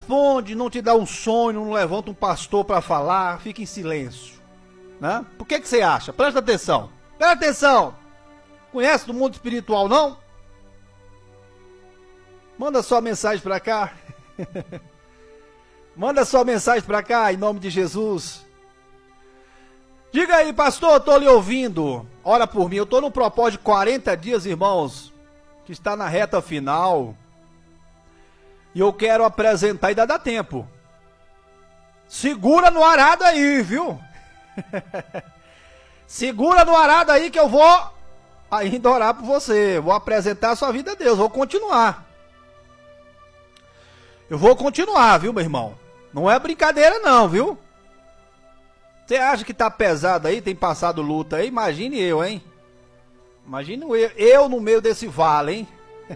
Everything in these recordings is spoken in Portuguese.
responde, não te dá um sonho, não levanta um pastor para falar, fica em silêncio, né? Por que você acha? Presta atenção. Presta atenção. Conhece do mundo espiritual, não? Manda sua mensagem para cá. Manda sua mensagem para cá, em nome de Jesus. Diga aí, pastor, eu estou lhe ouvindo. Ora por mim, eu estou no propósito de 40 dias, irmãos, que está na reta final. E eu quero apresentar, ainda dá tempo. Segura no arado aí, viu? Segura no arado aí que eu vou ainda orar por você. Vou apresentar a sua vida a Deus, vou continuar. Eu vou continuar, viu, meu irmão? Não é brincadeira não, viu? Você acha que tá pesado aí, tem passado luta aí? Imagine eu, hein? Imagine eu no meio desse vale, hein?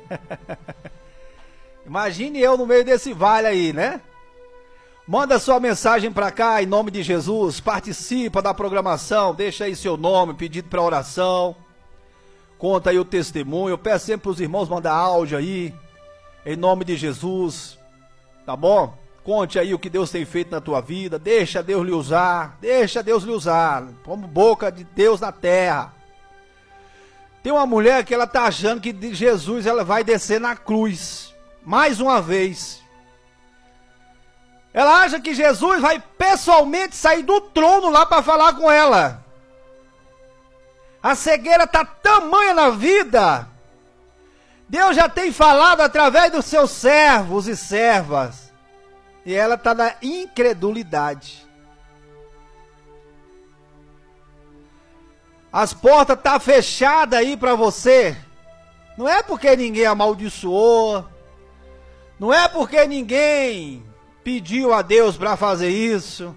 Imagine eu no meio desse vale aí, né? Manda sua mensagem pra cá, em nome de Jesus. Participa da programação, deixa aí seu nome, pedido pra oração. Conta aí o testemunho. Eu peço sempre pros irmãos mandar áudio aí, em nome de Jesus. Tá bom? Conte aí o que Deus tem feito na tua vida. Deixa Deus lhe usar. Deixa Deus lhe usar. Como boca de Deus na terra. Tem uma mulher que ela tá achando que de Jesus ela vai descer na cruz. Mais uma vez. Ela acha que Jesus vai pessoalmente sair do trono lá para falar com ela. A cegueira tá tamanha na vida. Deus já tem falado através dos seus servos e servas. E ela está na incredulidade. As portas estão fechadas aí para você. Não é porque ninguém amaldiçoou. Não é porque ninguém pediu a Deus para fazer isso.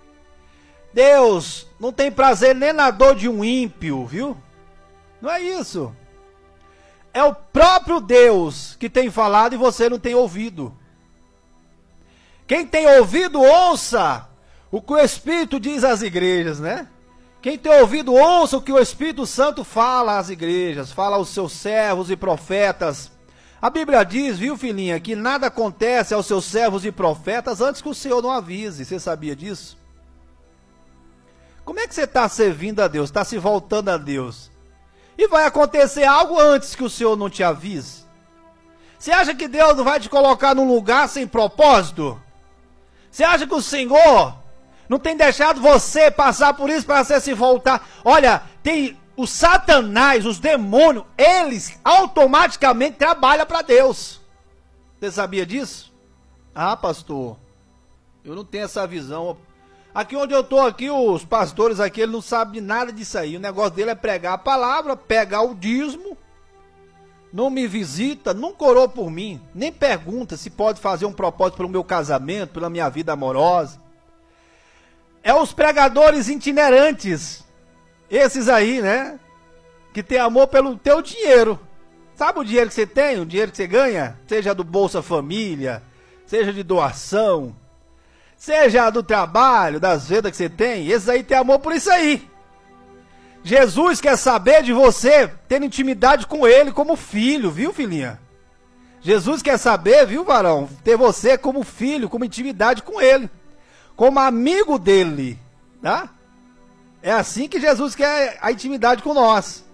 Deus não tem prazer nem na dor de um ímpio, viu? Não é isso. É o próprio Deus que tem falado e você não tem ouvido. Quem tem ouvido, ouça o que o Espírito diz às igrejas, né? Quem tem ouvido, ouça o que o Espírito Santo fala às igrejas, fala aos seus servos e profetas. A Bíblia diz, viu, filhinha, que nada acontece aos seus servos e profetas antes que o Senhor não avise. Você sabia disso? Como é que você está servindo a Deus? Está se voltando a Deus? E vai acontecer algo antes que o Senhor não te avise? Você acha que Deus não vai te colocar num lugar sem propósito? Você acha que o Senhor não tem deixado você passar por isso para você se voltar? Olha, tem os satanás, os demônios, eles automaticamente trabalham para Deus. Você sabia disso? Ah, pastor, eu não tenho essa visão. Aqui onde eu estou aqui, os pastores aqui, eles não sabem de nada disso aí. O negócio dele é pregar a palavra, pegar o dízimo. Não me visita, nunca orou por mim, nem pergunta se pode fazer um propósito pelo meu casamento, pela minha vida amorosa. É os pregadores itinerantes, esses aí, né? Que tem amor pelo teu dinheiro. Sabe o dinheiro que você tem, o dinheiro que você ganha? Seja do Bolsa Família, seja de doação, seja do trabalho, das vendas que você tem. Esses aí tem amor por isso aí. Jesus quer saber de você tendo intimidade com ele como filho, viu, filhinha? Jesus quer saber, viu, varão, ter você como filho, como intimidade com ele, como amigo dele, tá? É assim que Jesus quer a intimidade com nós.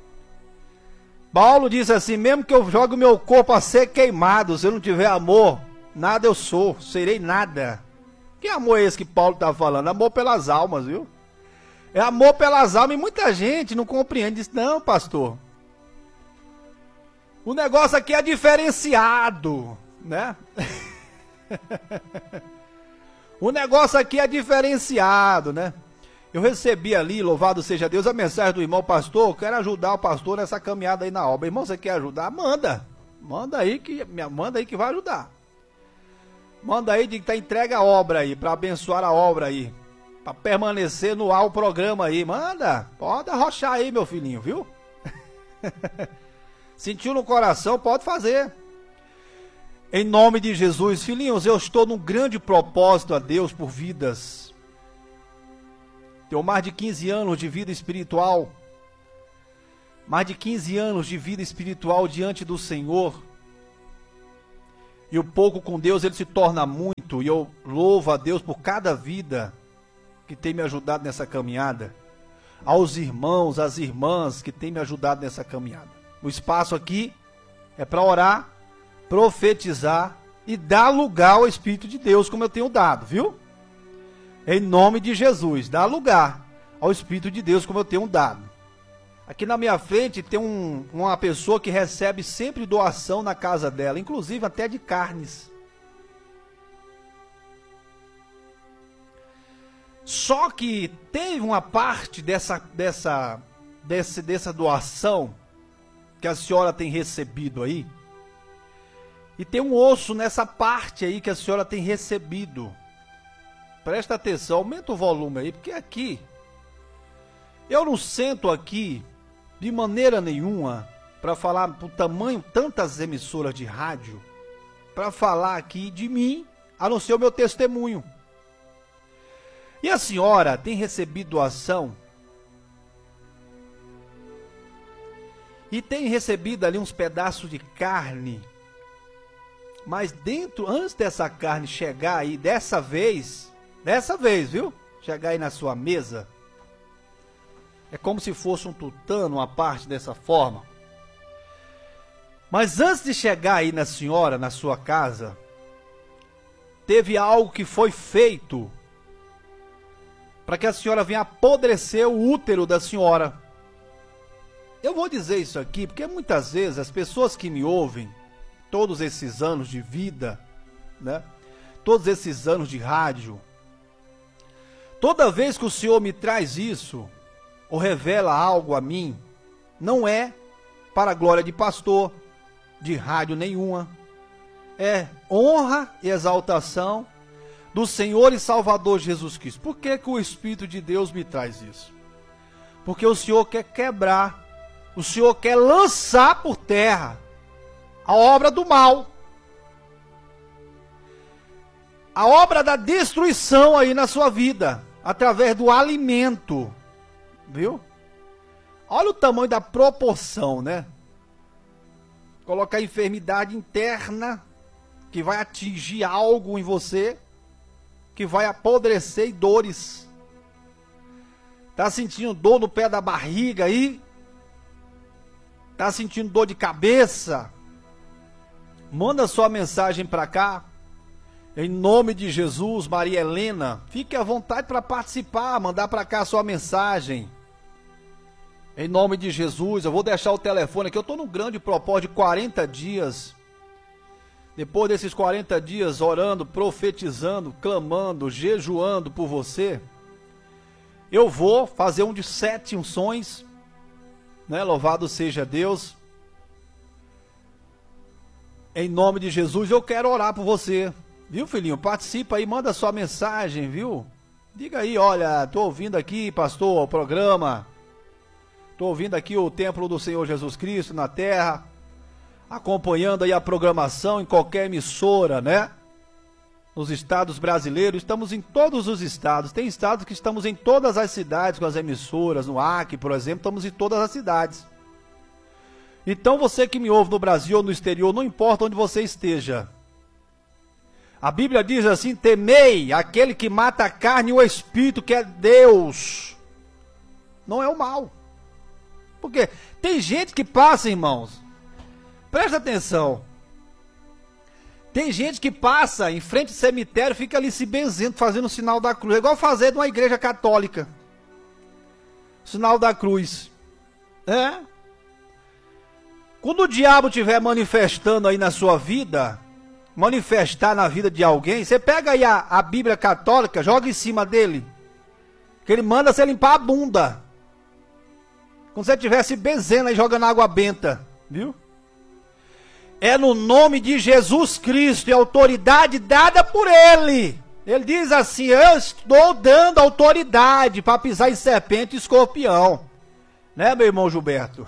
Paulo diz assim, mesmo que eu jogue o meu corpo a ser queimado, se eu não tiver amor, nada eu sou, serei nada. Que amor é esse que Paulo está falando? Amor pelas almas, viu? É amor pelas almas e muita gente não compreende isso. Não, pastor. O negócio aqui é diferenciado, né? O negócio aqui é diferenciado, né? Eu recebi ali, louvado seja Deus, a mensagem do irmão pastor. Eu quero ajudar o pastor nessa caminhada aí na obra. Irmão, você quer ajudar? Manda. Manda aí que vai ajudar. Manda aí de que tá entregue a obra aí, para abençoar a obra aí. Para permanecer no ar o programa aí. Manda, pode arrochar aí, meu filhinho, viu? Sentiu no coração, pode fazer. Em nome de Jesus, filhinhos, eu estou num grande propósito a Deus por vidas. Tenho mais de 15 anos de vida espiritual. Mais de 15 anos de vida espiritual diante do Senhor. E o pouco com Deus, ele se torna muito. muito e eu louvo a Deus por cada vida que tem me ajudado nessa caminhada. Aos irmãos, às irmãs que têm me ajudado nessa caminhada. O espaço aqui é para orar, profetizar e dar lugar ao Espírito de Deus, como eu tenho dado, viu? Em nome de Jesus, dá lugar ao Espírito de Deus, como eu tenho dado. Aqui na minha frente tem uma pessoa que recebe sempre doação na casa dela, inclusive até de carnes. Só que teve uma parte dessa doação que a senhora tem recebido aí. E tem um osso nessa parte aí que a senhora tem recebido. Presta atenção, aumenta o volume aí, porque aqui eu não sento aqui de maneira nenhuma para falar do tamanho tantas emissoras de rádio, para falar aqui de mim, a não ser o meu testemunho. E a senhora tem recebido doação e tem recebido ali uns pedaços de carne, mas antes dessa carne chegar aí, dessa vez, viu? Chegar aí na sua mesa, é como se fosse um tutano, uma parte dessa forma. Mas antes de chegar aí na senhora, na sua casa, teve algo que foi feito para que a senhora venha apodrecer o útero da senhora. Eu vou dizer isso aqui porque muitas vezes as pessoas que me ouvem, todos esses anos de vida, né? Todos esses anos de rádio, toda vez que o Senhor me traz isso, ou revela algo a mim, não é para a glória de pastor, de rádio nenhuma, é honra e exaltação do Senhor e Salvador Jesus Cristo. Por que que o Espírito de Deus me traz isso? Porque o Senhor quer quebrar, o Senhor quer lançar por terra a obra do mal, a obra da destruição aí na sua vida, através do alimento, viu? Olha o tamanho da proporção, né? Colocar enfermidade interna que vai atingir algo em você, que vai apodrecer, e dores. Tá sentindo dor no pé da barriga aí? Tá sentindo dor de cabeça? Manda sua mensagem para cá. Em nome de Jesus, Maria Helena, fique à vontade para participar, mandar para cá a sua mensagem. Em nome de Jesus, eu vou deixar o telefone aqui. Eu estou num grande propósito de 40 dias. Depois desses 40 dias orando, profetizando, clamando, jejuando por você, eu vou fazer um de 7 unções, né? Louvado seja Deus. Em nome de Jesus, eu quero orar por você. Viu, filhinho? Participa aí, manda sua mensagem, viu? Diga aí, olha, tô ouvindo aqui, pastor, o programa. Tô ouvindo aqui o templo do Senhor Jesus Cristo na terra. Acompanhando aí a programação em qualquer emissora, né? Nos estados brasileiros, estamos em todos os estados. Tem estados que estamos em todas as cidades com as emissoras. No Acre, por exemplo, estamos em todas as cidades. Então você que me ouve no Brasil ou no exterior, não importa onde você esteja. A Bíblia diz assim: temei aquele que mata a carne e o espírito, que é Deus. Não é o mal. Porque tem gente que passa, irmãos. Presta atenção. Tem gente que passa em frente ao cemitério, fica ali se benzendo, fazendo o sinal da cruz. É igual fazer de uma igreja católica. Sinal da cruz. É. Quando o diabo estiver manifestando aí na sua vida, manifestar na vida de alguém, você pega aí a Bíblia católica, joga em cima dele, que ele manda você limpar a bunda. Quando você estiver se benzendo aí, joga na água benta, viu? É no nome de Jesus Cristo e autoridade dada por Ele. Ele diz assim: eu estou dando autoridade para pisar em serpente e escorpião. Né, meu irmão Gilberto?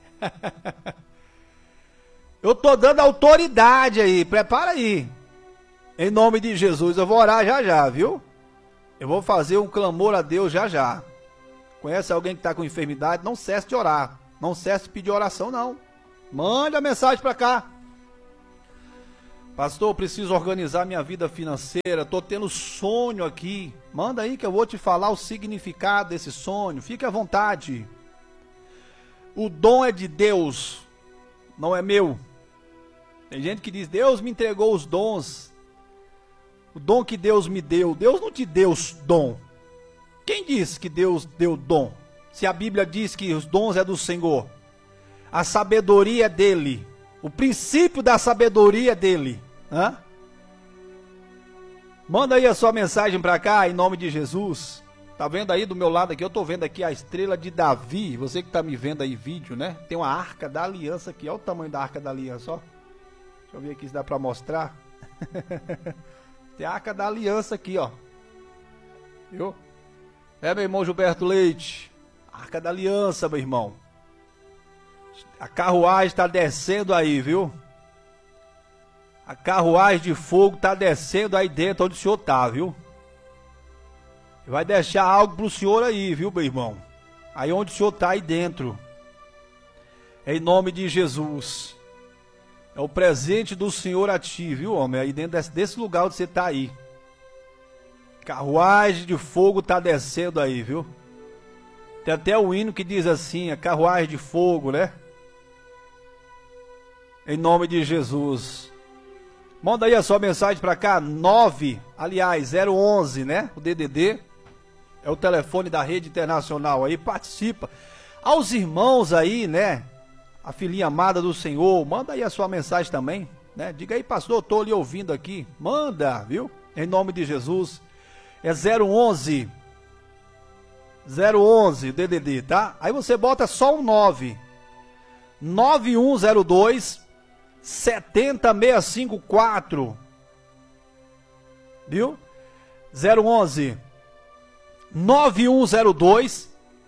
Eu estou dando autoridade aí, prepara aí. Em nome de Jesus, eu vou orar já já, viu? Eu vou fazer um clamor a Deus já já. Conhece alguém que está com enfermidade? Não cesse de orar. Não cesse de pedir oração, não. Mande a mensagem para cá. Pastor, eu preciso organizar minha vida financeira, estou tendo sonho aqui. Manda aí que eu vou te falar o significado desse sonho, fique à vontade. O dom é de Deus, não é meu. Tem gente que diz, Deus me entregou os dons. O dom que Deus me deu, Deus não te deu os dom. Quem disse que Deus deu dom? Se a Bíblia diz que os dons é do Senhor, a sabedoria é dele, o princípio da sabedoria é dele. Hã? Manda aí a sua mensagem para cá, em nome de Jesus. Tá vendo aí do meu lado aqui? Eu tô vendo aqui a estrela de Davi. Você que tá me vendo aí vídeo, né? Tem uma arca da aliança aqui. Olha o tamanho da arca da aliança, ó. Deixa eu ver aqui se dá para mostrar. Tem a arca da aliança aqui, ó. Viu? É, meu irmão Gilberto Leite. Arca da aliança, meu irmão. A carruagem está descendo aí, viu? A carruagem de fogo está descendo aí dentro onde o senhor tá, viu? Vai deixar algo pro senhor aí, viu, meu irmão? Aí onde o senhor tá aí dentro. Em nome de Jesus. É o presente do Senhor a ti, viu, homem? Aí dentro desse lugar onde você tá aí. Carruagem de fogo tá descendo aí, viu? Tem até o hino que diz assim, a carruagem de fogo, né? Em nome de Jesus. Manda aí a sua mensagem para cá, 011, né? O DDD. É o telefone da Rede Internacional aí, participa. Aos irmãos aí, né? A filhinha amada do Senhor, manda aí a sua mensagem também, né? Diga aí, pastor, eu tô lhe ouvindo aqui. Manda, viu? Em nome de Jesus. É 011 DDD, tá? Aí você bota só um 9102 70654. Viu? 011 9102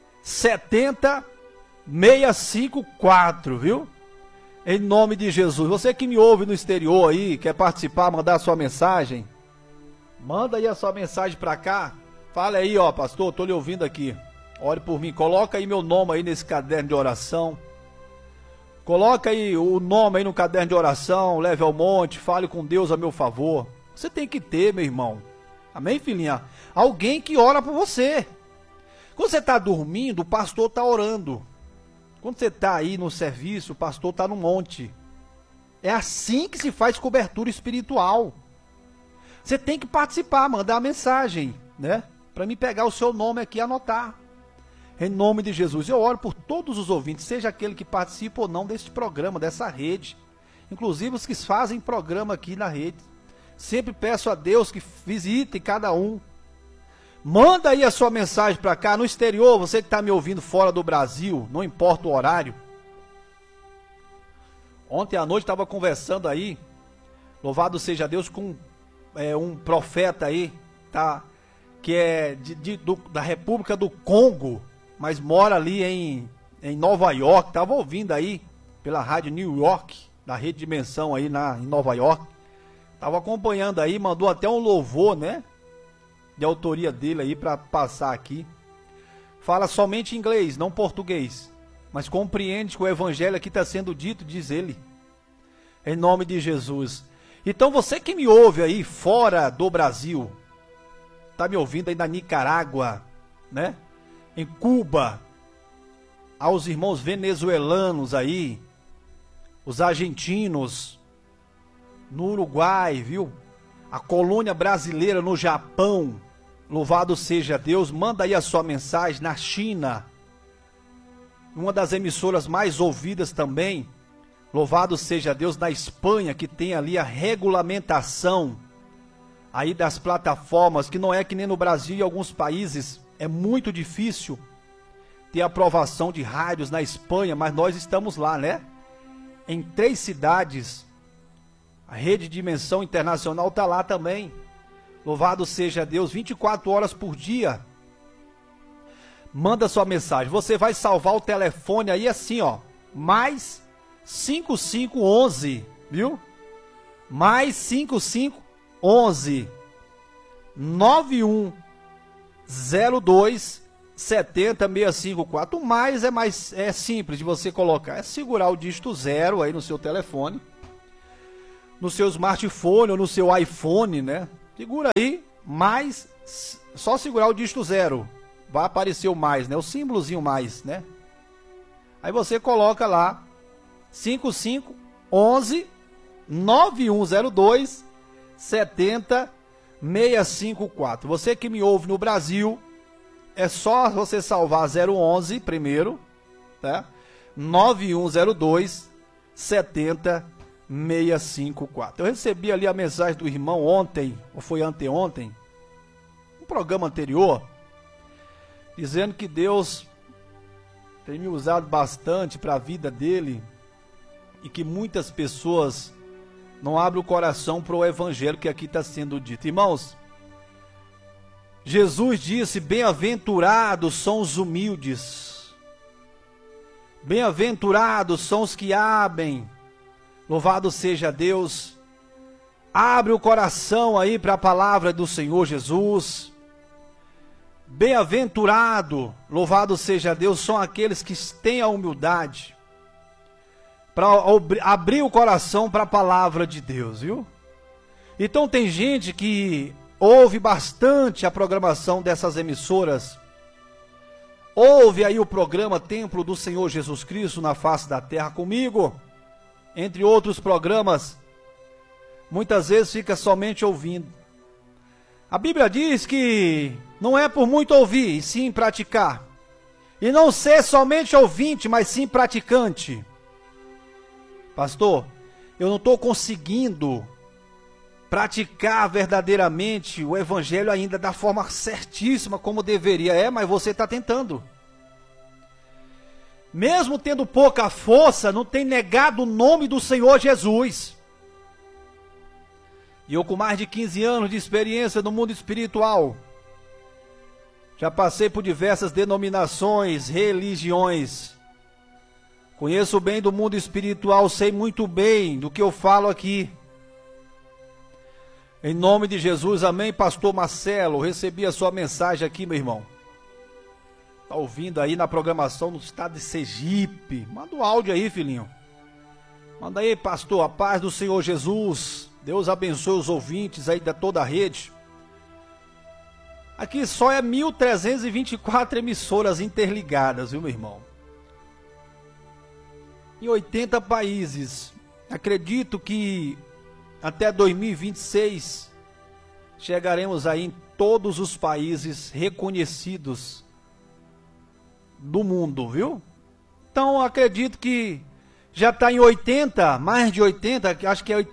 70654, viu? Em nome de Jesus. Você que me ouve no exterior aí, quer participar, mandar a sua mensagem, manda aí a sua mensagem pra cá. Fala aí, ó, pastor, tô lhe ouvindo aqui. Ore por mim, coloca aí meu nome aí nesse caderno de oração. Coloca aí o nome aí no caderno de oração, leve ao monte, fale com Deus a meu favor. Você tem que ter, meu irmão. Amém, filhinha? Alguém que ora por você. Quando você está dormindo, o pastor está orando. Quando você está aí no serviço, o pastor está no monte. É assim que se faz cobertura espiritual. Você tem que participar, mandar a mensagem, né? Para mim pegar o seu nome aqui e anotar. Em nome de Jesus, eu oro por todos os ouvintes, seja aquele que participa ou não deste programa, dessa rede. Inclusive os que fazem programa aqui na rede. Sempre peço a Deus que visite cada um. Manda aí a sua mensagem para cá, no exterior, você que está me ouvindo fora do Brasil, não importa o horário. Ontem à noite estava conversando aí, louvado seja Deus, com um profeta aí, tá? Que é da República do Congo, mas mora ali em Nova York. Estava ouvindo aí pela rádio New York, da Rede Dimensão aí em Nova York. Estava acompanhando aí, mandou até um louvor, né? De autoria dele aí para passar aqui. Fala somente inglês, não português. Mas compreende que o evangelho aqui está sendo dito, diz ele. Em nome de Jesus. Então você que me ouve aí fora do Brasil, tá me ouvindo aí na Nicarágua, né? Em Cuba, aos irmãos venezuelanos aí, os argentinos, no Uruguai, viu? A colônia brasileira no Japão, louvado seja Deus, manda aí a sua mensagem. Na China, uma das emissoras mais ouvidas também, louvado seja Deus, na Espanha, que tem ali a regulamentação aí das plataformas, que não é que nem no Brasil e alguns países, é muito difícil ter aprovação de rádios na Espanha, mas nós estamos lá, né? Em 3 cidades, a Rede Dimensão Internacional está lá também. Louvado seja Deus, 24 horas por dia. Manda sua mensagem. Você vai salvar o telefone aí assim, ó. Mais 5511, viu? Mais 5511 9102 70654. O mais é simples de você colocar. É segurar o dígito 0 aí no seu telefone. no seu smartphone ou no seu iPhone, né? Segura aí, mais, só segurar o dígito 0. Vai aparecer o mais, né? O símbolozinho mais, né? Aí você coloca lá 5511 9102 70654. Você que me ouve no Brasil, é só você salvar 011 primeiro, tá? 9102 70654. Eu recebi ali a mensagem do irmão ontem, ou foi anteontem, um programa anterior, dizendo que Deus tem me usado bastante para a vida dele e que muitas pessoas não abrem o coração para o evangelho que aqui está sendo dito. Irmãos, Jesus disse: bem-aventurados são os humildes, bem-aventurados são os que abrem, louvado seja Deus, abre o coração aí para a palavra do Senhor Jesus. Bem-aventurado, louvado seja Deus, são aqueles que têm a humildade para abrir o coração para a palavra de Deus, viu? Então tem gente que ouve bastante a programação dessas emissoras, ouve aí o programa Templo do Senhor Jesus Cristo na face da terra comigo, entre outros programas, muitas vezes fica somente ouvindo. A Bíblia diz que não é por muito ouvir, e sim praticar. E não ser somente ouvinte, mas sim praticante. Pastor, eu não estou conseguindo praticar verdadeiramente o evangelho ainda da forma certíssima como deveria. Mas você está tentando. Mesmo tendo pouca força, não tem negado o nome do Senhor Jesus. E eu, com mais de 15 anos de experiência no mundo espiritual, já passei por diversas denominações, religiões. Conheço bem do mundo espiritual, sei muito bem do que eu falo aqui. Em nome de Jesus, amém, pastor Marcelo. Recebi a sua mensagem aqui, meu irmão. Está ouvindo aí na programação no estado de Sergipe. Manda um áudio aí, filhinho. Manda aí, pastor, a paz do Senhor Jesus. Deus abençoe os ouvintes aí da toda a rede. Aqui só é 1.324 emissoras interligadas, viu, meu irmão? Em 80 países. Acredito que até 2026 chegaremos aí em todos os países reconhecidos do mundo, viu? Então acredito que já está em 80, mais de 80, acho que é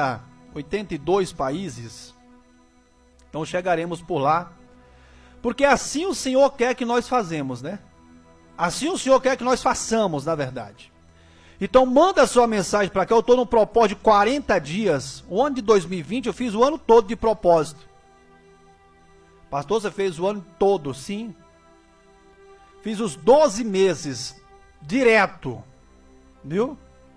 82 países. Então chegaremos por lá. Porque assim o Senhor quer que nós fazemos, né? Assim o Senhor quer que nós façamos, na verdade. Então manda a sua mensagem para cá. Eu estou no propósito de 40 dias. O ano de 2020 eu fiz o ano todo de propósito. Pastor, você fez o ano todo? Sim. Fiz os 12 meses direto. Viu?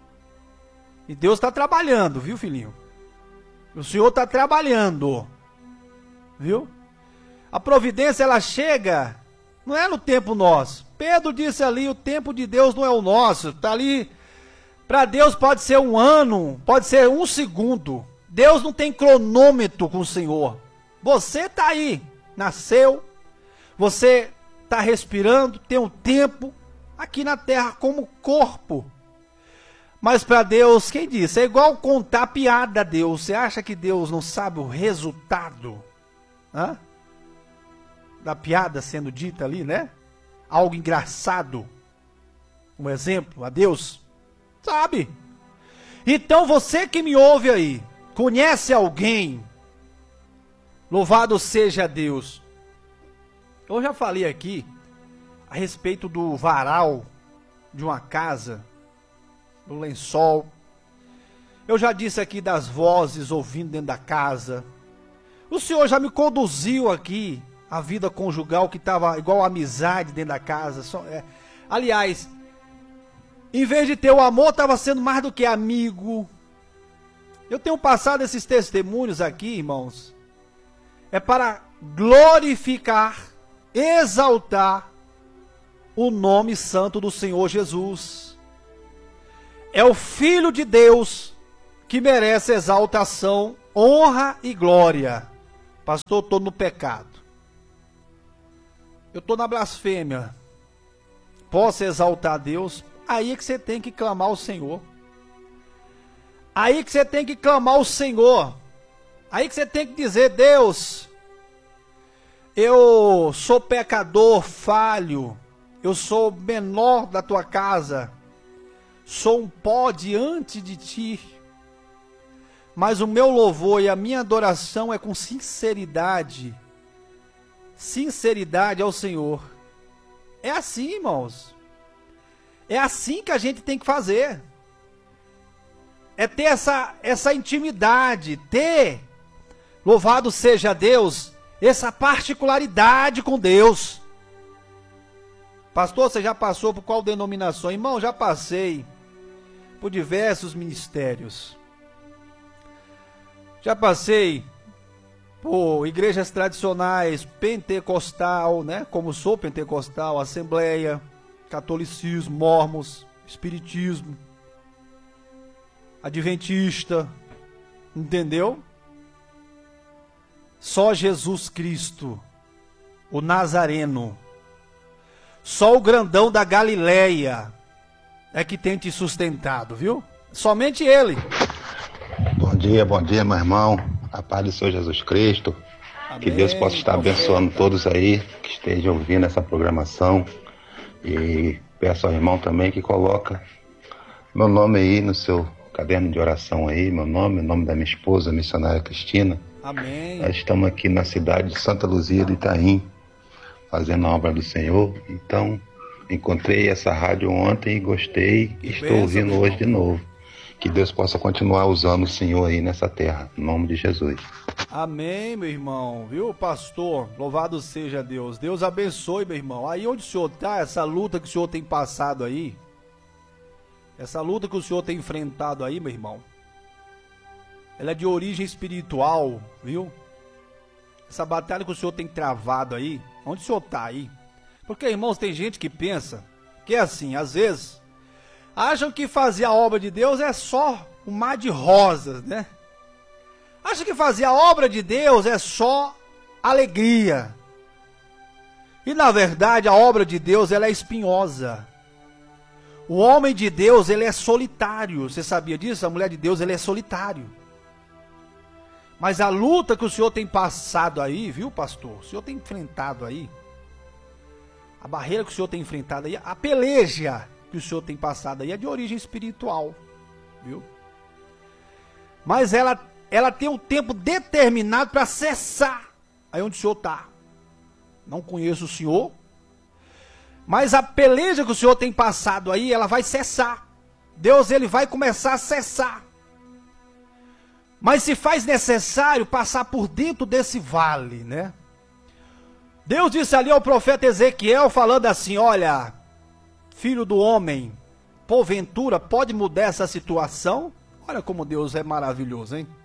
E Deus está trabalhando, viu, filhinho? O Senhor está trabalhando. Viu? A providência, ela chega, não é no tempo nosso. Pedro disse ali, o tempo de Deus não é o nosso. Está ali, para Deus pode ser um ano, pode ser um segundo. Deus não tem cronômetro com o Senhor. Você está aí, nasceu, você está respirando, tem um tempo aqui na terra como corpo. Mas para Deus, quem disse? É igual contar piada a Deus. Você acha que Deus não sabe o resultado? Hã? Da piada sendo dita ali, né? Algo engraçado. Um exemplo a Deus. Sabe? Então você que me ouve aí, conhece alguém? Louvado seja Deus. Eu já falei aqui a respeito do varal de uma casa, do lençol. Eu já disse aqui das vozes ouvindo dentro da casa. O Senhor já me conduziu aqui a vida conjugal que estava igual a amizade dentro da casa. Aliás, em vez de ter o amor, estava sendo mais do que amigo. Eu tenho passado esses testemunhos aqui, irmãos, é para glorificar, exaltar o nome santo do Senhor Jesus. É o Filho de Deus que merece exaltação, honra e glória. Pastor, eu estou no pecado. Eu estou na blasfêmia. Posso exaltar a Deus? Aí é que você tem que clamar ao Senhor. Aí que você tem que clamar ao Senhor. Aí que você tem que dizer: Deus, eu sou pecador, falho. Eu sou o menor da tua casa. Sou um pó diante de ti. Mas o meu louvor e a minha adoração é com sinceridade. Sinceridade ao Senhor. É assim, irmãos. É assim que a gente tem que fazer. É ter essa intimidade, ter, louvado seja Deus, essa particularidade com Deus. Pastor, você já passou por qual denominação? Irmão, já passei por diversos ministérios. Já passei por igrejas tradicionais, pentecostal, né? Como sou pentecostal, assembleia, catolicismo, mormons, espiritismo, adventista, entendeu? Só Jesus Cristo, o Nazareno, só o grandão da Galileia é que tem te sustentado, viu? Somente Ele. Bom dia, meu irmão. A paz do Senhor Jesus Cristo. Amém. Que Deus possa estar abençoando todos aí que estejam ouvindo essa programação. E peço ao irmão também que coloca meu nome aí no seu caderno de oração aí, meu nome, o nome da minha esposa, a missionária Cristina. Amém. Nós estamos aqui na cidade de Santa Luzia do Itaim, fazendo a obra do Senhor. Então, encontrei essa rádio ontem e gostei e estou ouvindo hoje de novo. Que Deus possa continuar usando o Senhor aí nessa terra, em nome de Jesus. Amém, meu irmão, viu, pastor? Louvado seja Deus. Deus abençoe, meu irmão. Aí onde o senhor está, essa luta que o senhor tem passado aí, essa luta que o senhor tem enfrentado aí, meu irmão, ela é de origem espiritual, viu? Essa batalha que o senhor tem travado aí, onde o senhor está aí? Porque, irmãos, tem gente que pensa que é assim, às vezes, acham que fazer a obra de Deus é só um mar de rosas, né? Acham que fazer a obra de Deus é só alegria. E na verdade a obra de Deus ela é espinhosa. O homem de Deus ele é solitário. Você sabia disso? A mulher de Deus ele é solitário. Mas a luta que o senhor tem passado aí, viu, pastor? O senhor tem enfrentado aí. A barreira que o senhor tem enfrentado aí, a peleja que o senhor tem passado aí é de origem espiritual, viu? Mas ela tem um tempo determinado para cessar aí onde o senhor está. Não conheço o senhor, mas a peleja que o senhor tem passado aí, ela vai cessar. Deus ele vai começar a cessar. Mas se faz necessário passar por dentro desse vale, né? Deus disse ali ao profeta Ezequiel falando assim: olha, filho do homem, porventura pode mudar essa situação? Olha como Deus é maravilhoso, hein?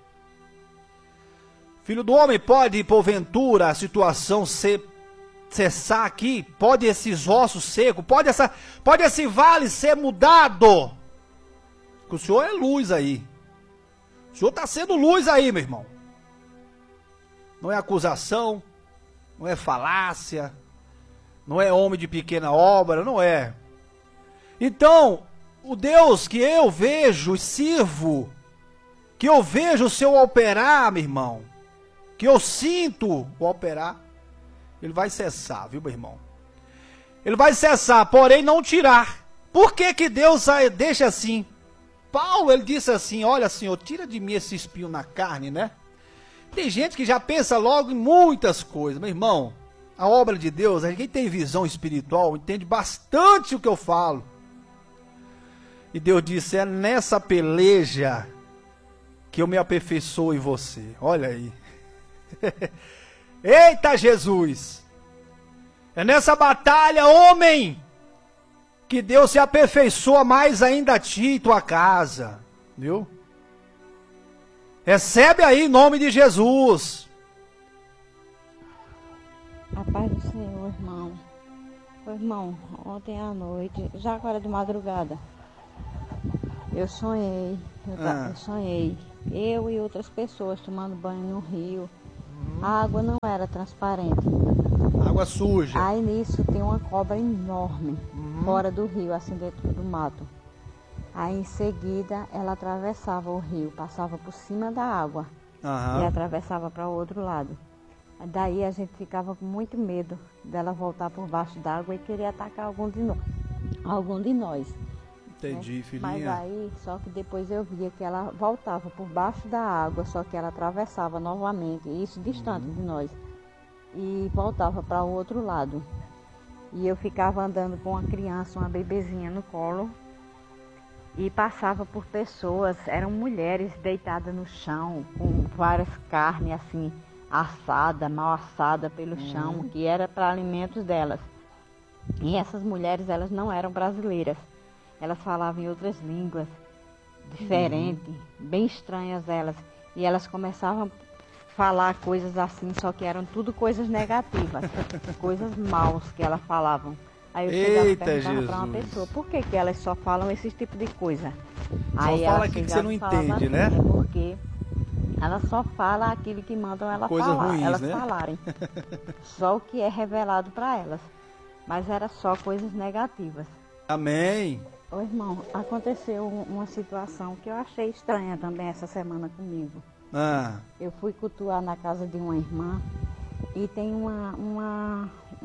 Filho do homem, pode porventura a situação cessar aqui? Pode esses ossos secos, pode esse vale ser mudado? Porque o Senhor é luz aí. O Senhor está sendo luz aí, meu irmão. Não é acusação, não é falácia, não é homem de pequena obra, não é. Então, o Deus que eu vejo e sirvo, que eu vejo o seu operar, meu irmão, que eu sinto o operar, ele vai cessar, viu, meu irmão? Ele vai cessar, porém não tirar. Por que que Deus deixa assim? Paulo, ele disse assim: olha, Senhor, tira de mim esse espinho na carne, né? Tem gente que já pensa logo em muitas coisas, meu irmão. A obra de Deus, quem tem visão espiritual entende bastante o que eu falo. E Deus disse: é nessa peleja que eu me aperfeiçoo em você. Olha aí. Eita Jesus! É nessa batalha, homem, que Deus se aperfeiçoa mais ainda a ti e tua casa. Viu? Recebe aí em nome de Jesus. A paz do Senhor, irmão. Ô, irmão, ontem à noite, já agora de madrugada, eu sonhei. Eu sonhei, eu e outras pessoas tomando banho no rio. A água não era transparente. Água suja. Aí nisso tem uma cobra enorme, fora do rio, assim dentro do mato. Aí em seguida ela atravessava o rio, passava por cima da água e atravessava para o outro lado. Daí a gente ficava com muito medo dela voltar por baixo d'água e querer atacar algum de nós. Entendi, filhinha. Mas aí, só que depois eu via que ela voltava por baixo da água, só que ela atravessava novamente, isso distante de nós, e voltava para o outro lado. E eu ficava andando com uma criança, uma bebezinha no colo, e passava por pessoas, eram mulheres deitadas no chão, com várias carnes assim, assada, mal assada pelo chão, que era para alimentos delas. E essas mulheres, elas não eram brasileiras. Elas falavam em outras línguas diferentes, bem estranhas elas. E elas começavam a falar coisas assim, só que eram tudo coisas negativas, coisas maus que elas falavam. Aí eu chegava e perguntava para uma pessoa, por que elas só falam esse tipo de coisa? Aí fala aquilo que você não entende, né? É porque ela só fala aquilo que mandam ela coisas falar, ruins, elas né? falarem. Só o que é revelado para elas. Mas era só coisas negativas. Amém. Ô irmão, aconteceu uma situação que eu achei estranha também essa semana comigo. Eu fui cultuar na casa de uma irmã e tem uma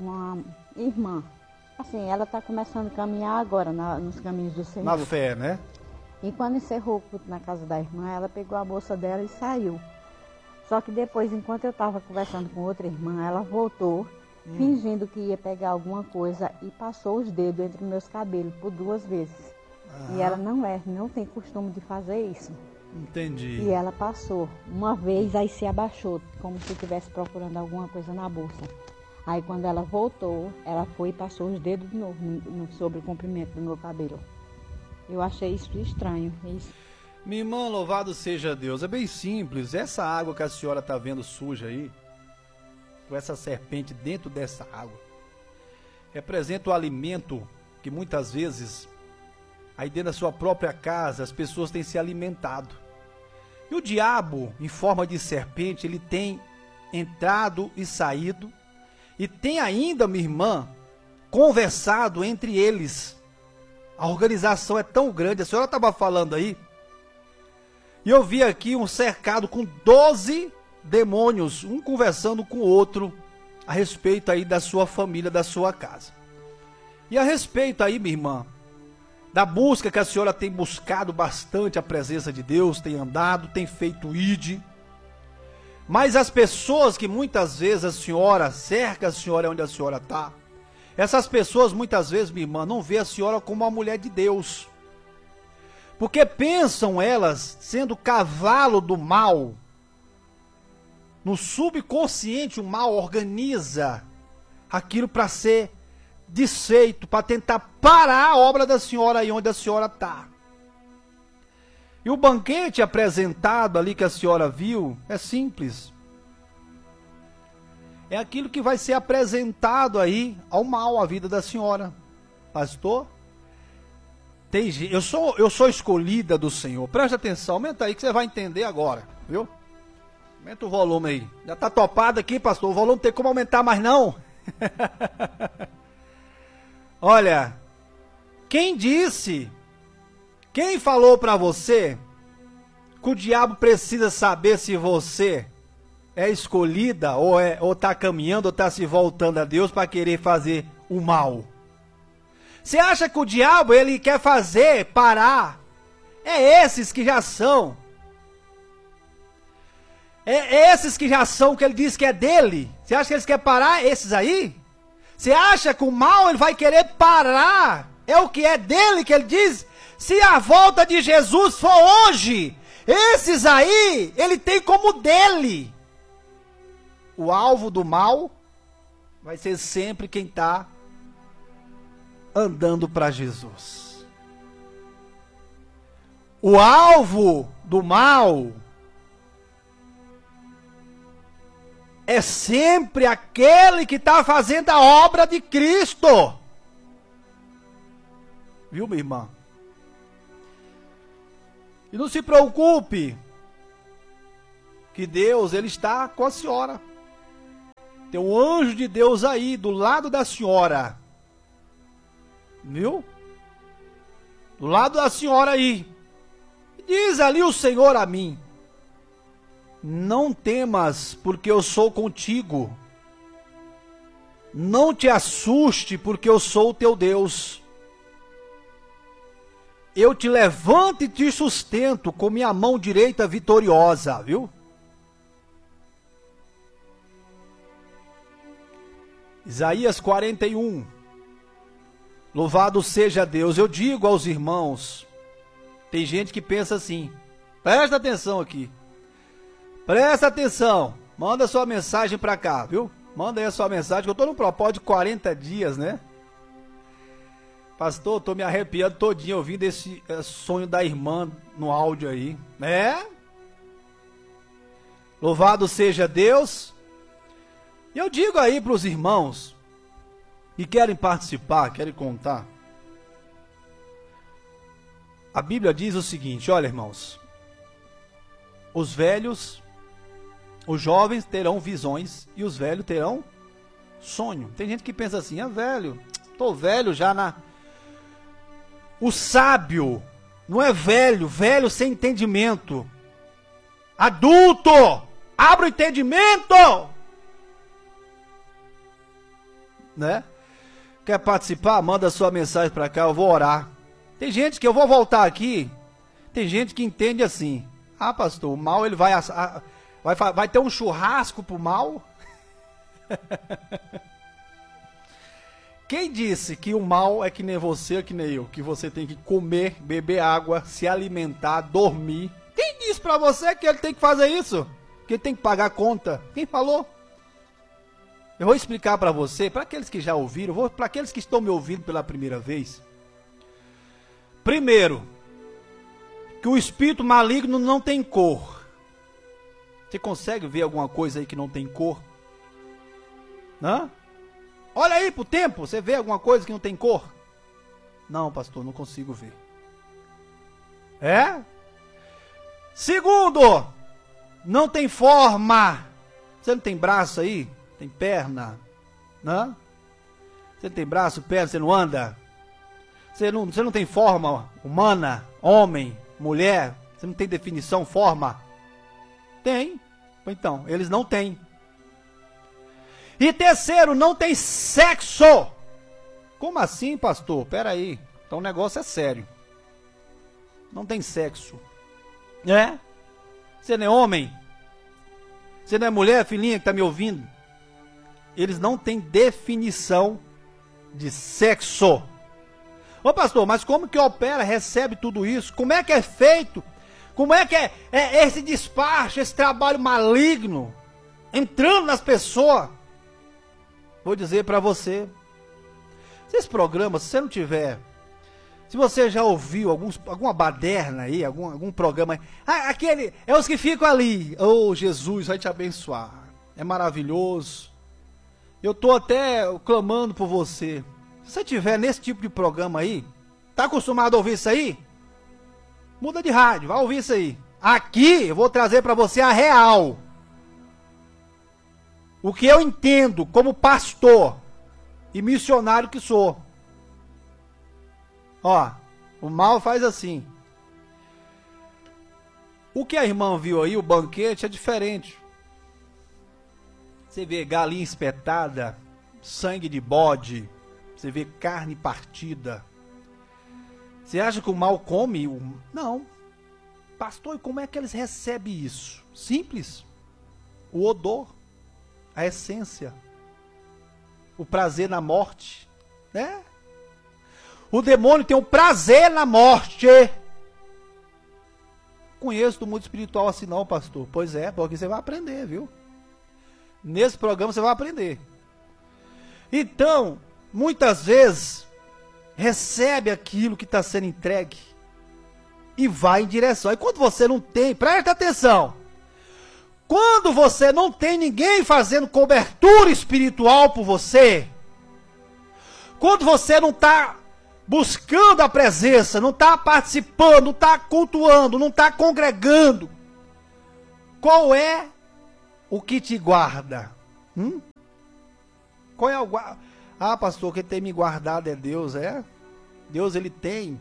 irmã. Assim, ela está começando a caminhar agora nos caminhos do Senhor. Na fé, né? E quando encerrou o culto na casa da irmã, ela pegou a bolsa dela e saiu. Só que depois, enquanto eu estava conversando com outra irmã, ela voltou, fingindo que ia pegar alguma coisa e passou os dedos entre meus cabelos por 2 vezes. E ela não tem costume de fazer isso. Entendi. E ela passou uma vez, aí se abaixou, como se estivesse procurando alguma coisa na bolsa. Aí quando ela voltou, ela foi e passou os dedos de novo sobre o comprimento do meu cabelo. Eu achei isso estranho. Minha irmã, louvado seja Deus. É bem simples. Essa água que a senhora está vendo suja aí, com essa serpente dentro dessa água, representa o alimento que muitas vezes, aí dentro da sua própria casa, as pessoas têm se alimentado. E o diabo, em forma de serpente, ele tem entrado e saído, e tem ainda, minha irmã, conversado entre eles. A organização é tão grande, a senhora estava falando aí, e eu vi aqui um cercado com 12 demônios, um conversando com o outro, a respeito aí da sua família, da sua casa. E a respeito aí, minha irmã, da busca que a senhora tem buscado bastante a presença de Deus, tem andado, tem feito ide, mas as pessoas que muitas vezes a senhora cerca a senhora onde a senhora está, essas pessoas muitas vezes, minha irmã, não vê a senhora como uma mulher de Deus, porque pensam elas sendo cavalo do mal. No subconsciente o mal organiza aquilo para ser desfeito, para tentar parar a obra da senhora aí onde a senhora está. E o banquete apresentado ali que a senhora viu é simples. É aquilo que vai ser apresentado aí ao mal, à vida da senhora. Pastor, eu sou escolhida do Senhor. Preste atenção, aumenta aí que você vai entender agora, viu? Aumenta o volume aí. Já está topado aqui, pastor. O volume não tem como aumentar mais não. Olha, quem falou para você que o diabo precisa saber se você é escolhida ou está caminhando ou está se voltando a Deus para querer fazer o mal? Você acha que o diabo ele quer fazer parar? É esses que já são. É esses que já são, que ele diz que é dele. Você acha que eles querem parar esses aí? Você acha que o mal ele vai querer parar? É o que é dele que ele diz? Se a volta de Jesus for hoje, esses aí, ele tem como dele. O alvo do mal vai ser sempre quem está andando para Jesus. O alvo do mal é sempre aquele que está fazendo a obra de Cristo. Viu, minha irmã? E não se preocupe, que Deus, ele está com a senhora. Tem um anjo de Deus aí, do lado da senhora. Viu? Do lado da senhora aí. Diz ali o Senhor a mim: não temas, porque eu sou contigo. Não te assuste, porque eu sou o teu Deus. Eu te levanto e te sustento com minha mão direita vitoriosa, viu? Isaías 41. Louvado seja Deus. Eu digo aos irmãos, tem gente que pensa assim, presta atenção aqui. Presta atenção. Manda sua mensagem pra cá, viu? Manda aí a sua mensagem, que eu tô no propósito de 40 dias, né? Pastor, tô me arrepiando todinho ouvindo esse sonho da irmã no áudio aí, né? Louvado seja Deus. E eu digo aí para os irmãos que querem participar, querem contar. A Bíblia diz o seguinte, olha, irmãos. Os velhos, os jovens terão visões e os velhos terão sonho. Tem gente que pensa assim, velho, tô velho já na... O sábio não é velho, velho sem entendimento. Adulto, abra o entendimento. Né? Quer participar? Manda sua mensagem para cá, eu vou orar. Tem gente que eu vou voltar aqui. Tem gente que entende assim: ah, pastor, o mal ele vai ter um churrasco pro mal? Quem disse que o mal é que nem você, que nem eu, que você tem que comer, beber água, se alimentar, dormir? Quem disse para você que ele tem que fazer isso? Que ele tem que pagar a conta? Quem falou? Eu vou explicar para você, para aqueles que já ouviram, para aqueles que estão me ouvindo pela primeira vez. Primeiro, que o espírito maligno não tem cor. Você consegue ver alguma coisa aí que não tem cor? Não? Olha aí pro tempo, você vê alguma coisa que não tem cor? Não, pastor, não consigo ver. É? Segundo, não tem forma. Você não tem braço aí? Tem perna, né? Você tem braço, perna, você não anda? Você não tem forma humana, homem, mulher? Você não tem definição, forma? Tem. Então, eles não têm. E terceiro, não tem sexo. Como assim, pastor? Pera aí. Então o negócio é sério. Não tem sexo. É? Você não é homem? Você não é mulher, filhinha, que tá me ouvindo? Eles não têm definição de sexo. Ô pastor, mas como que opera, recebe tudo isso? Como é que é feito? Como é que é esse despacho, esse trabalho maligno entrando nas pessoas? Vou dizer para você. Esse programa, se você não tiver... Se você já ouviu alguma baderna aí, algum programa... aquele... É os que ficam ali. Oh, Jesus vai te abençoar. É maravilhoso. Eu tô até clamando por você. Se você tiver nesse tipo de programa aí, tá acostumado a ouvir isso aí? Muda de rádio, vai ouvir isso aí. Aqui eu vou trazer para você a real. O que eu entendo como pastor e missionário que sou. Ó, o mal faz assim. O que a irmã viu aí, o banquete, é diferente. Você vê galinha espetada, sangue de bode, você vê carne partida. Você acha que o mal come? Não. Pastor, e como é que eles recebem isso? Simples. O odor, a essência, o prazer na morte, né? O demônio tem um prazer na morte. Conheço do mundo espiritual assim não, pastor. Pois é, porque você vai aprender, viu? Nesse programa você vai aprender. Então, muitas vezes, recebe aquilo que está sendo entregue e vai em direção. E quando você não tem, presta atenção. Quando você não tem ninguém fazendo cobertura espiritual por você, quando você não está buscando a presença, não está participando, não está cultuando, não está congregando, qual é o que te guarda? Qual é o guarda? Ah, pastor, quem tem me guardado é Deus, é? Deus, ele tem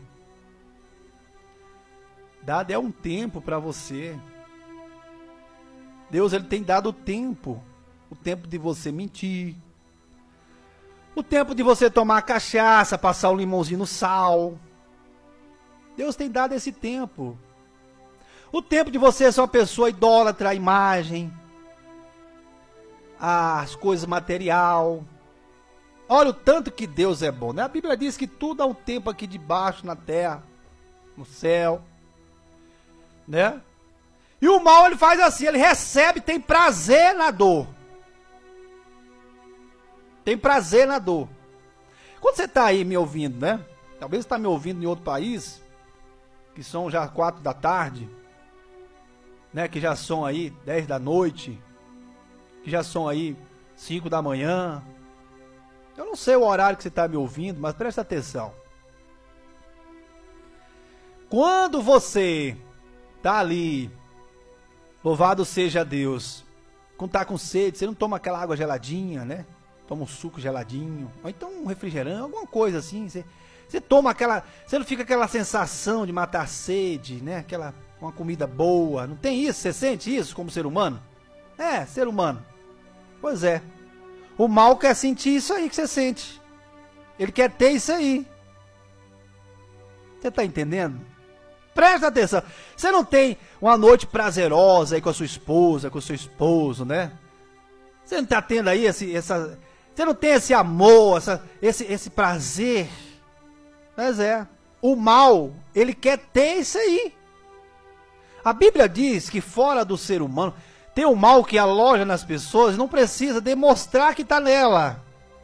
dado um tempo para você. Deus, ele tem dado o tempo de você mentir, o tempo de você tomar cachaça, passar um limãozinho no sal. Deus tem dado esse tempo. O tempo de você ser uma pessoa idólatra à imagem, às coisas material. Olha o tanto que Deus é bom, né? A Bíblia diz que tudo há um tempo aqui debaixo, na terra, no céu, né? E o mal, ele faz assim, ele recebe, tem prazer na dor. Tem prazer na dor. Quando você está aí me ouvindo, né? Talvez você está me ouvindo em outro país, que são já 4 da tarde, né? Que já são aí 10 da noite, que já são aí 5 da manhã. Eu não sei o horário que você está me ouvindo, mas presta atenção. Quando você está ali, louvado seja Deus, quando está com sede, você não toma aquela água geladinha, né? Toma um suco geladinho, ou então um refrigerante, alguma coisa assim. Você toma aquela, você não fica aquela sensação de matar a sede, né? Uma comida boa. Não tem isso? Você sente isso como ser humano? É, ser humano. Pois é. O mal quer sentir isso aí que você sente. Ele quer ter isso aí. Você está entendendo? Presta atenção. Você não tem uma noite prazerosa aí com a sua esposa, com o seu esposo, né? Você não está tendo aí você não tem esse amor, esse prazer. Mas é. O mal, ele quer ter isso aí. A Bíblia diz que fora do ser humano, tem o mal que aloja nas pessoas, não precisa demonstrar que está nela.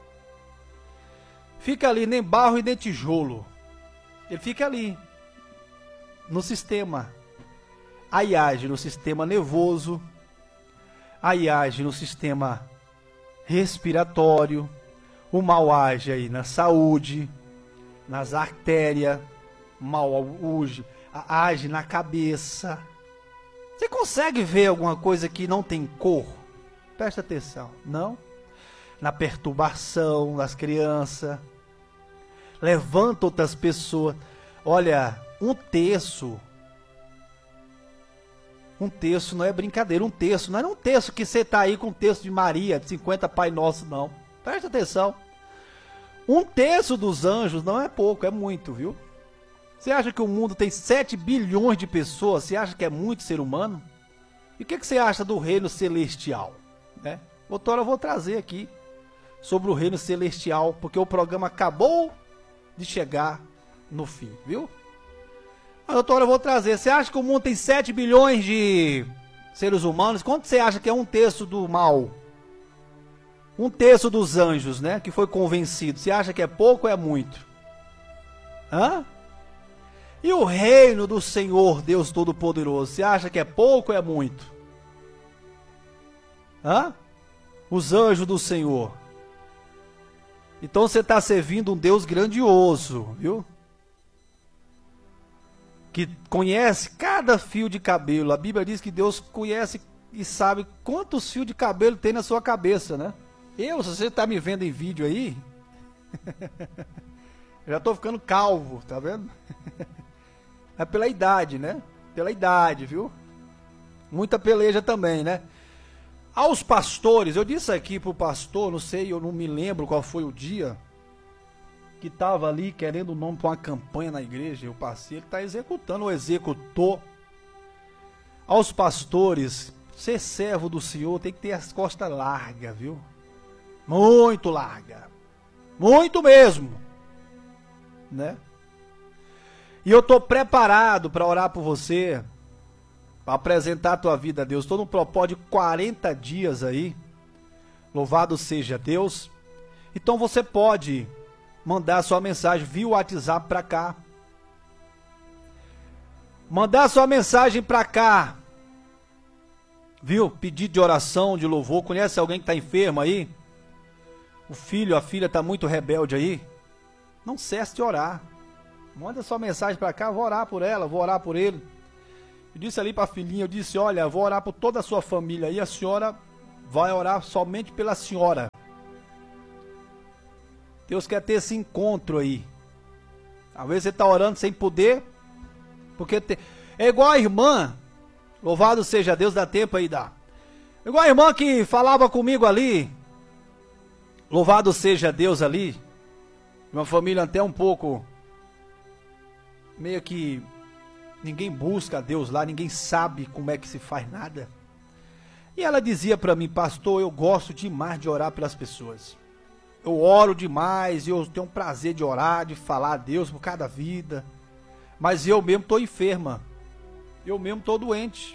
Fica ali, nem barro e nem tijolo. Ele fica ali, no sistema. Aí age no sistema nervoso, aí age no sistema respiratório, o mal age aí na saúde, nas artérias, o mal age na cabeça. Você consegue ver alguma coisa que não tem cor? Presta atenção, não? Na perturbação das crianças, levanta outras pessoas. Olha, um terço não é brincadeira, não é um terço que você está aí com o terço de Maria, de 50 Pai Nosso, não. Presta atenção. Um terço dos anjos não é pouco, é muito, viu? Você acha que o mundo tem 7 bilhões de pessoas? Você acha que é muito ser humano? E o que você acha do reino celestial? Né? Outra hora eu vou trazer aqui sobre o reino celestial, porque o programa acabou de chegar no fim, viu? Mas outra hora eu vou trazer. Você acha que o mundo tem 7 bilhões de seres humanos? Quanto você acha que é um terço do mal? Um terço dos anjos, né? Que foi convencido. Você acha que é pouco ou é muito? Hã? E o reino do Senhor, Deus Todo-Poderoso, você acha que é pouco ou é muito? Hã? Os anjos do Senhor. Então você está servindo um Deus grandioso, viu? Que conhece cada fio de cabelo. A Bíblia diz que Deus conhece e sabe quantos fios de cabelo tem na sua cabeça, né? Se você está me vendo em vídeo aí, já estou ficando calvo, tá vendo? É pela idade, né? Pela idade, viu? Muita peleja também, né? Aos pastores, eu disse aqui pro pastor, não sei, eu não me lembro qual foi o dia, que estava ali querendo o nome para uma campanha na igreja, eu passei, ele está executando, ou executou. Aos pastores, ser servo do Senhor tem que ter as costas largas, viu? Muito larga. Muito mesmo. Né? E eu estou preparado para orar por você, para apresentar a tua vida a Deus. Estou no propósito de 40 dias aí. Louvado seja Deus. Então você pode mandar sua mensagem via WhatsApp para cá. Mandar sua mensagem para cá. Viu? Pedido de oração, de louvor. Conhece alguém que está enfermo aí? O filho, a filha está muito rebelde aí? Não cesse de orar. Manda sua mensagem para cá, vou orar por ela, vou orar por ele. Eu disse ali para a filhinha, eu disse, olha, vou orar por toda a sua família. E a senhora vai orar somente pela senhora. Deus quer ter esse encontro aí. Talvez você está orando sem poder, porque é igual a irmã, louvado seja Deus, dá tempo aí, dá. É igual a irmã que falava comigo ali, louvado seja Deus ali, uma família até um pouco, meio que ninguém busca a Deus lá, ninguém sabe como é que se faz nada. E ela dizia para mim, pastor, eu gosto demais de orar pelas pessoas. Eu oro demais, eu tenho um prazer de orar, de falar a Deus por cada vida. Mas eu mesmo estou enferma. Eu mesmo estou doente.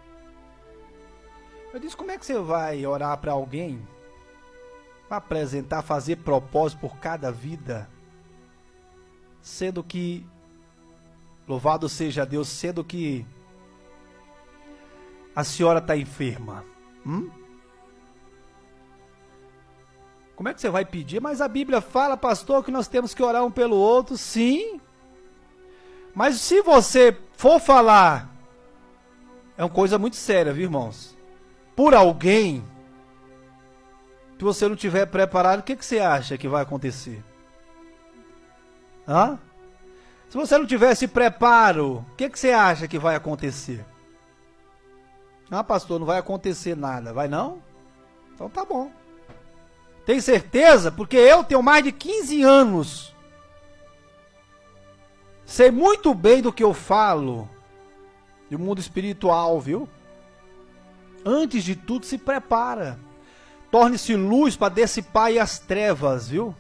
Eu disse, como é que você vai orar para alguém? Para apresentar, fazer propósito por cada vida? Sendo que, louvado seja Deus, sendo que a senhora está enferma. Como é que você vai pedir? Mas a Bíblia fala, pastor, que nós temos que orar um pelo outro. Sim. Mas se você for falar, é uma coisa muito séria, viu, irmãos? Por alguém, se você não tiver preparado, o que você acha que vai acontecer? Hã? Se você não tivesse preparo, o que você acha que vai acontecer? Ah, pastor, não vai acontecer nada. Vai não? Então tá bom. Tem certeza? Porque eu tenho mais de 15 anos. Sei muito bem do que eu falo. Do mundo espiritual, viu? Antes de tudo, se prepara. Torne-se luz para dissipar aí as trevas, viu?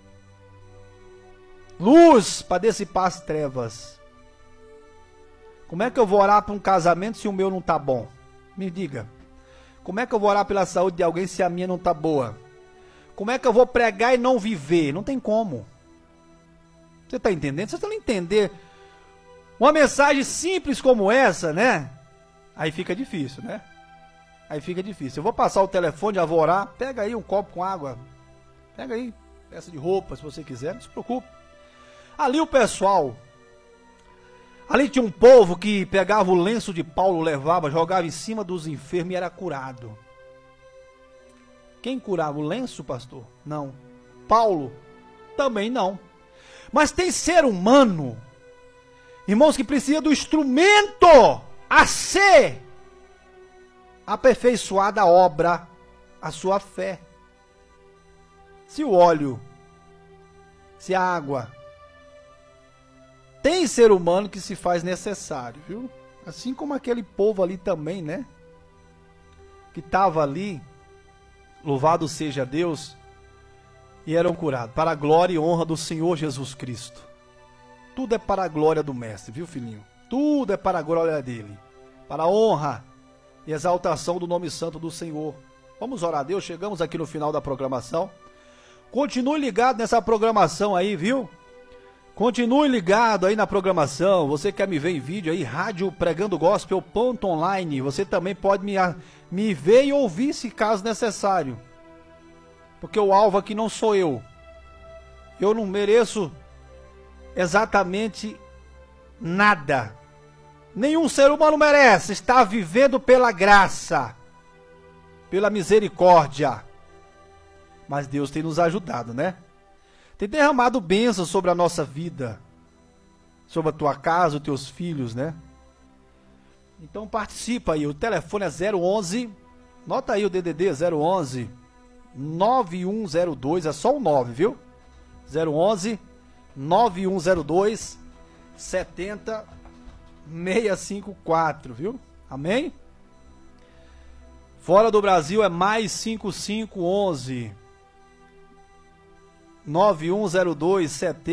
Luz para dissipar as trevas. Como é que eu vou orar para um casamento se o meu não tá bom? Me diga. Como é que eu vou orar pela saúde de alguém se a minha não tá boa? Como é que eu vou pregar e não viver? Não tem como. Você está entendendo? Você não entender uma mensagem simples como essa, né? Aí fica difícil, né? Aí fica difícil. Eu vou passar o telefone, já vou orar. Pega aí um copo com água. Pega aí, peça de roupa, se você quiser. Não se preocupe. Ali o pessoal... Ali tinha um povo que pegava o lenço de Paulo, levava, jogava em cima dos enfermos e era curado. Quem curava? O lenço, pastor? Não. Paulo? Também não. Mas tem ser humano, irmãos, que precisa do instrumento a ser aperfeiçoada a obra, a sua fé. Se o óleo, se a água, tem ser humano que se faz necessário, viu? Assim como aquele povo ali também, né? Que estava ali, louvado seja Deus, e eram curados, para a glória e honra do Senhor Jesus Cristo. Tudo é para a glória do Mestre, viu, filhinho? Tudo é para a glória dele, para a honra e exaltação do nome santo do Senhor. Vamos orar a Deus, chegamos aqui no final da programação. Continue ligado nessa programação aí, viu? Continue ligado aí na programação. Você quer me ver em vídeo aí, rádio pregando gospel.online. Você também pode me ver e ouvir se caso necessário. Porque o alvo aqui não sou eu. Eu não mereço exatamente nada. Nenhum ser humano merece estar vivendo pela graça, pela misericórdia. Mas Deus tem nos ajudado, né? Tem derramado bênçãos sobre a nossa vida, sobre a tua casa, os teus filhos, né? Então participa aí, o telefone é 011, nota aí o DDD 011 9102, é só o 9, viu? 011 9102 70654, viu? Amém? Fora do Brasil é mais 5511 9102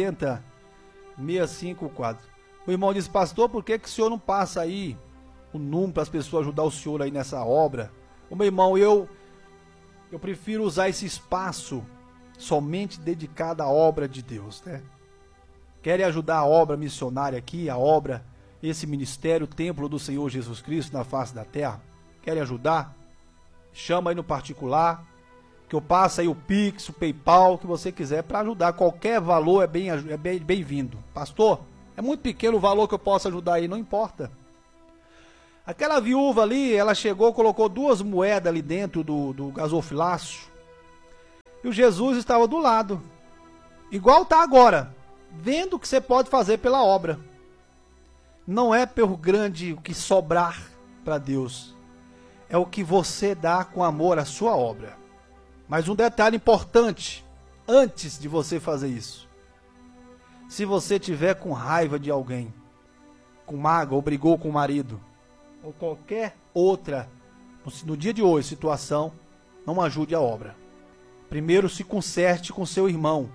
70654. O irmão disse, pastor, por que o senhor não passa aí o número para as pessoas ajudar o senhor aí nessa obra? O meu irmão, eu prefiro usar esse espaço somente dedicado à obra de Deus, né? Querem ajudar a obra missionária aqui, a obra, esse ministério, o templo do Senhor Jesus Cristo na face da terra? Querem ajudar? Chama aí no particular, que eu passo aí o Pix, o PayPal, o que você quiser para ajudar. Qualquer valor é bem-vindo. Pastor, é muito pequeno o valor que eu posso ajudar aí, não importa. Aquela viúva ali, ela chegou, colocou 2 moedas ali dentro do gasofilaço. E o Jesus estava do lado. Igual está agora, vendo o que você pode fazer pela obra. Não é pelo grande o que sobrar para Deus. É o que você dá com amor à sua obra. Mas um detalhe importante, antes de você fazer isso. Se você tiver com raiva de alguém, com mágoa, ou brigou com o marido, ou qualquer outra, no dia de hoje, situação, não ajude a obra. Primeiro se conserte com seu irmão.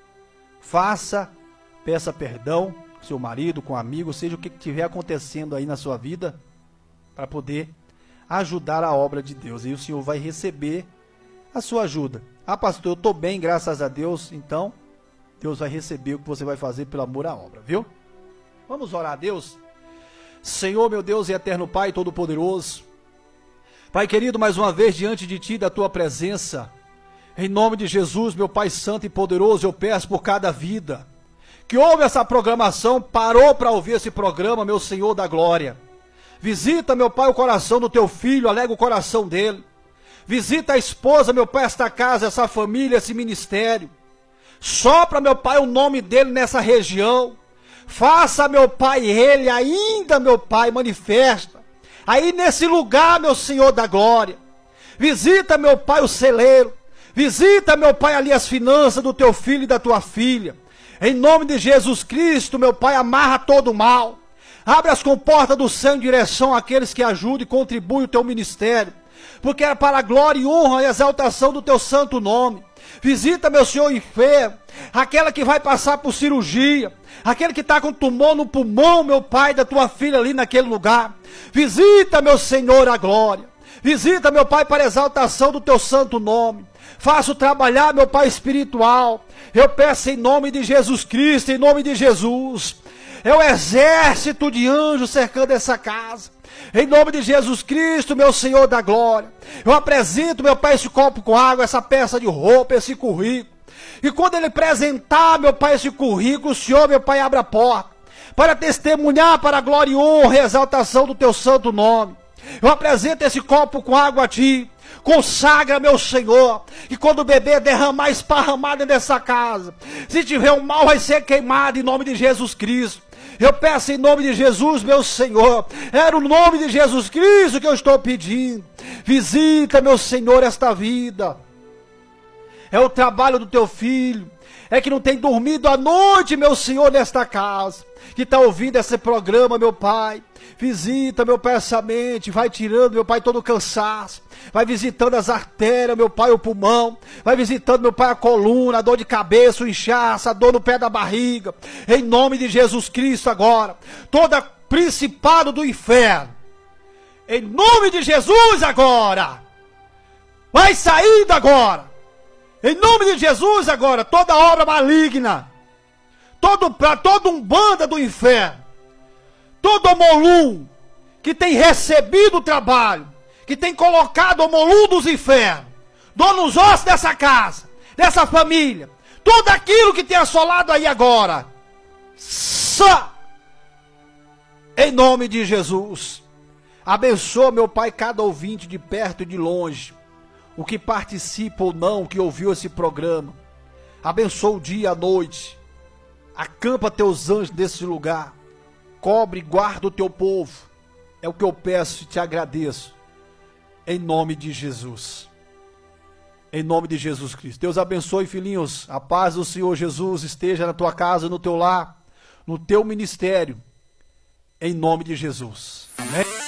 Peça perdão com seu marido, com amigo, seja o que estiver acontecendo aí na sua vida, para poder ajudar a obra de Deus. E o Senhor vai receber a sua ajuda. Ah, pastor, eu estou bem, graças a Deus. Então, Deus vai receber o que você vai fazer pelo amor à obra, viu? Vamos orar a Deus? Senhor, meu Deus e eterno Pai Todo-Poderoso, Pai querido, mais uma vez diante de Ti, da Tua presença, em nome de Jesus, meu Pai Santo e Poderoso, eu peço por cada vida que ouve essa programação, parou para ouvir esse programa, meu Senhor da glória. Visita, meu Pai, o coração do Teu filho, alega o coração dele. Visita a esposa, meu Pai, esta casa, essa família, esse ministério. Sopra, meu Pai, o nome dele nessa região. Faça, meu Pai, ele ainda, meu Pai, manifesta. Aí nesse lugar, meu Senhor da glória. Visita, meu Pai, o celeiro. Visita, meu Pai, ali as finanças do Teu filho e da Tua filha. Em nome de Jesus Cristo, meu Pai, amarra todo o mal. Abre as comportas do céu em direção àqueles que ajudam e contribuem o Teu ministério. Porque é para a glória e honra e exaltação do Teu santo nome. Visita, meu Senhor, enfermo, aquela que vai passar por cirurgia, aquele que está com tumor no pulmão, meu Pai, da Tua filha ali naquele lugar. Visita, meu Senhor, a glória. Visita, meu Pai, para a exaltação do Teu santo nome. Faço trabalhar, meu Pai espiritual. Eu peço em nome de Jesus Cristo, em nome de Jesus. É o exército de anjos cercando essa casa. Em nome de Jesus Cristo, meu Senhor da glória. Eu apresento, meu Pai, esse copo com água, essa peça de roupa, esse currículo. E quando ele apresentar, meu Pai, esse currículo, o Senhor, meu Pai, abre a porta. Para testemunhar para a glória e honra e exaltação do Teu santo nome. Eu apresento esse copo com água a Ti. Consagra, meu Senhor, que quando o bebê derramar, esparramar dentro dessa casa, se tiver um mal, vai ser queimado em nome de Jesus Cristo. Eu peço em nome de Jesus, meu Senhor, era o nome de Jesus Cristo que eu estou pedindo. Visita, meu Senhor, esta vida. É o trabalho do Teu filho, é que não tem dormido à noite, meu Senhor, nesta casa, que está ouvindo esse programa, meu Pai. Visita, meu Pai, essa mente, vai tirando, meu Pai, todo o cansaço, vai visitando as artérias, meu Pai, o pulmão, vai visitando, meu Pai, a coluna, a dor de cabeça, o inchaço, a dor no pé da barriga, em nome de Jesus Cristo agora, toda principado do inferno, em nome de Jesus agora, vai saindo agora, em nome de Jesus agora, toda obra maligna, todo umbanda do inferno, todo homolum que tem recebido o trabalho, que tem colocado o homolum dos infernos, donos ossos dessa casa, dessa família, tudo aquilo que tem assolado aí agora, em nome de Jesus, abençoa, meu Pai, cada ouvinte de perto e de longe, o que participa ou não, o que ouviu esse programa, abençoa o dia e a noite, acampa Teus anjos nesse lugar, cobre e guarda o Teu povo, é o que eu peço e Te agradeço, em nome de Jesus, em nome de Jesus Cristo. Deus abençoe, filhinhos, a paz do Senhor Jesus esteja na tua casa, no teu lar, no teu ministério, em nome de Jesus, amém.